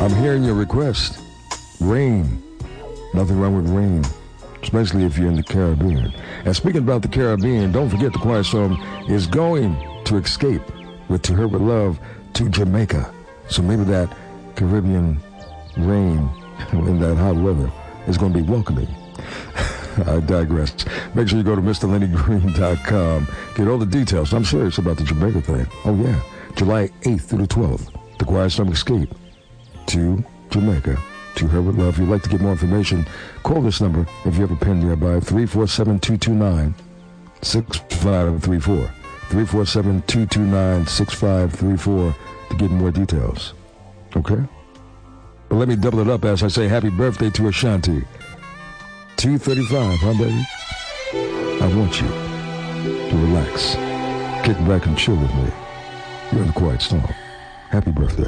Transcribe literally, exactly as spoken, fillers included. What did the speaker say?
I'm hearing your request. Rain. Nothing wrong with rain, especially if you're in the Caribbean. And speaking about the Caribbean, don't forget the Quiet Storm is going to escape with To Her With Love to Jamaica. So maybe that Caribbean rain in that hot weather is going to be welcoming. I digress. Make sure you go to Mr Lenny Green dot com. Get all the details. I'm serious about the Jamaica thing. Oh, yeah. July eighth through the twelfth. The Quiet Storm escape to Jamaica. To Her With Love. If you'd like to get more information, call this number if you have a pen nearby, three four seven, two two nine, six five three four. three four seven, two two nine, six five three four to get more details. Okay? But let me double it up as I say happy birthday to Ashanti. two thirty-five, huh, baby? I want you to relax, kick back and chill with me. You're in the Quiet Storm. Happy birthday.